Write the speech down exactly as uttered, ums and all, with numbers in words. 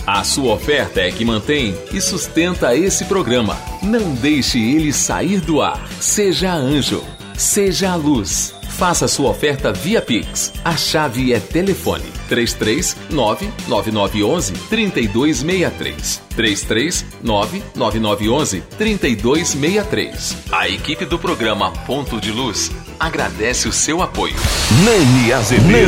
A sua oferta é que mantém e sustenta esse programa. Não deixe ele sair do ar. Seja anjo. Seja a luz. Faça sua oferta via Pix. A chave é telefone três três nove, nove nove um um, três dois seis três. três três nove, nove nove um um, três dois seis três. A equipe do programa Ponto de Luz agradece o seu apoio. Nani Azevedo.